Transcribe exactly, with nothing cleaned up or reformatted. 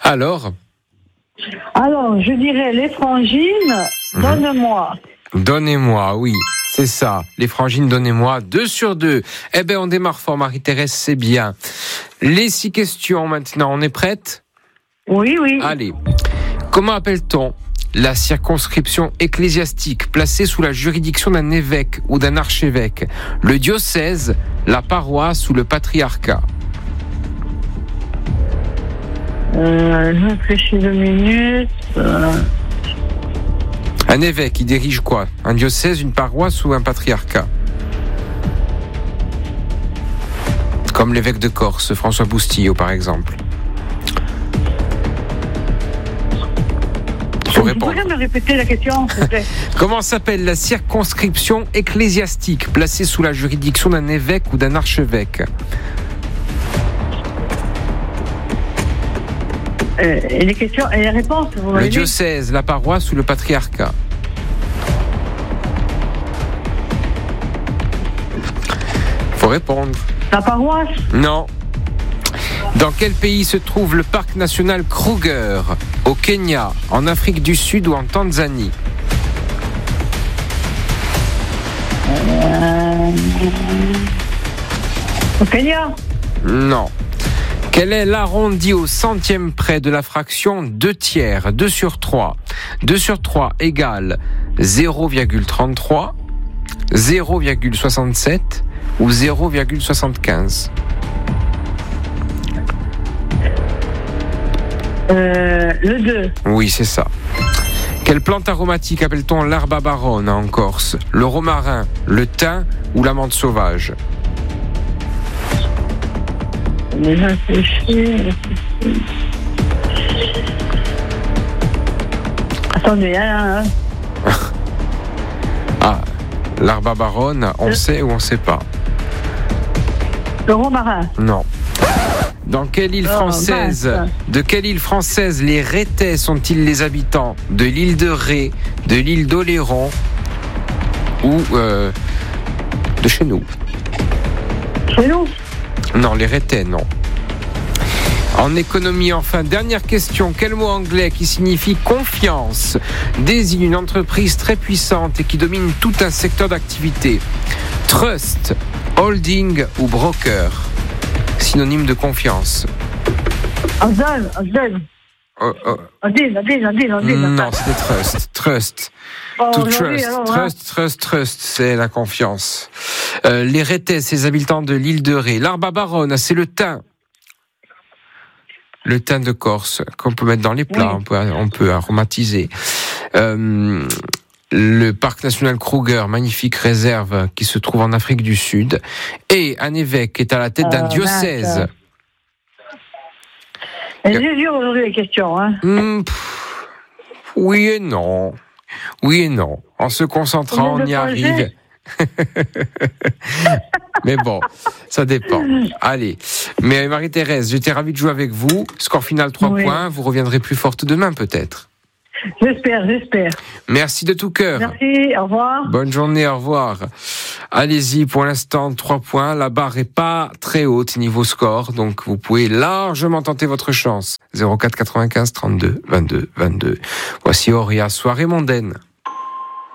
Alors Alors, je dirais les frangines, mmh. donne-moi. Donnez-moi, oui, c'est ça. Les frangines, donnez-moi. Deux sur deux. Eh bien, on démarre fort, Marie-Thérèse, c'est bien. Les six questions maintenant, on est prête ? Oui, oui. Allez. Comment appelle-t-on la circonscription ecclésiastique placée sous la juridiction d'un évêque ou d'un archevêque ? Le diocèse, la paroisse ou le patriarcat ? Euh, je réfléchis deux minutes. Euh... Un évêque, il dirige quoi ? Un diocèse, une paroisse ou un patriarcat ? Comme l'évêque de Corse, François Boustillot, par exemple. Faut répondre. Vous pouvez me répéter la question, s'il vous plaît ? Comment s'appelle la circonscription ecclésiastique placée sous la juridiction d'un évêque ou d'un archevêque ? Euh, et les questions et les réponses, vous Le diocèse, la paroisse ou le patriarcat ? Faut répondre. La paroisse ? Non. Dans quel pays se trouve le parc national Kruger ? Au Kenya, en Afrique du Sud ou en Tanzanie ? euh... Au Kenya ? Non. Quel est l'arrondi au centième près de la fraction deux tiers, deux sur trois ? deux sur trois égale zéro virgule trente-trois, zéro virgule soixante-sept ou zéro virgule soixante-quinze ? euh, Le deux. Oui, c'est ça. Quelle plante aromatique appelle-t-on l'herba baronne en Corse ? Le romarin, le thym ou la menthe sauvage ? Réfléchis, réfléchis. Attendez, hein, hein. Ah, l'herba baronne, on le... sait ou on ne sait pas ? Le romarin. Non. Dans quelle île française, oh, de quelle île française les Rétais sont-ils les habitants ? De l'île de Ré, de l'île d'Oléron ou euh, de chez nous ? Chez nous ? Non, les Rétais, non. En économie, enfin, dernière question. Quel mot anglais qui signifie confiance désigne une entreprise très puissante et qui domine tout un secteur d'activité ? Trust, holding ou broker ? Synonyme de confiance. Azal, Azal. Oh, oh. Adil, Adil, Adil, Adil. Non, c'était trust. Trust. Oh, to oui, trust. alors, Trust, hein. trust, trust, c'est la confiance. Euh, les Rétais, ces habitants de l'île de Ré. L'herba baronne, c'est le thym. Le thym de Corse, qu'on peut mettre dans les plats, oui. on, peut, on peut aromatiser. Euh, le parc national Kruger, magnifique réserve qui se trouve en Afrique du Sud. Et un évêque qui est à la tête d'un euh, diocèse. Mince. C'est dur aujourd'hui les questions, hein. Mmh, pff, oui et non. Oui et non. En se concentrant, on y arrive. Mais bon, ça dépend. Allez. Mais Marie-Thérèse, j'étais ravi de jouer avec vous. Score final trois oui. points. Vous reviendrez plus forte demain, peut-être. J'espère, j'espère. Merci de tout cœur. Merci, au revoir. Bonne journée, au revoir. Allez-y, pour l'instant, trois points. La barre est pas très haute niveau score, donc vous pouvez largement tenter votre chance. zéro quatre quatre-vingt-quinze trente-deux vingt-deux vingt-deux. Voici Auria, soirée mondaine.